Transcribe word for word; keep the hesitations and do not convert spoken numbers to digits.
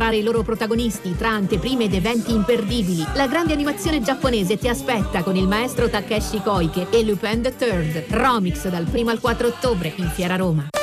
incontrare i loro protagonisti tra anteprime ed eventi imperdibili. La grande animazione giapponese ti aspetta con il maestro Takeshi Koike e Lupin the Third. Romix dal primo al quattro ottobre in Fiera Roma.